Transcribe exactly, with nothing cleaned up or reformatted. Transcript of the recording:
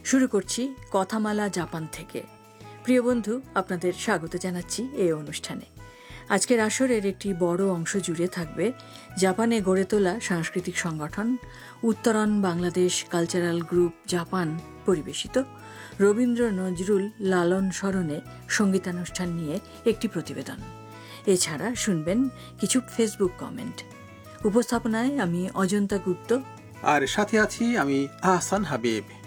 শুরু করছি কথামালা জাপান থেকে। প্রিয় বন্ধু, আপনাদের স্বাগত জানাচ্ছি এই অনুষ্ঠানে। আজকের আসরের একটি বড় অংশ জুড়ে থাকবে জাপানে গড়ে তোলা সাংস্কৃতিক সংগঠন উত্তরণ বাংলাদেশ কালচারাল গ্রুপ জাপান পরিবেশিত রবীন্দ্র নজরুল লালন স্মরণে সঙ্গীতানুষ্ঠান নিয়ে একটি প্রতিবেদন। এছাড়া শুনবেন কিছু ফেসবুক কমেন্ট। উপস্থাপনায় আমি অজন্তা গুপ্ত, আর সাথে আছি আমি আহসান হাবিব।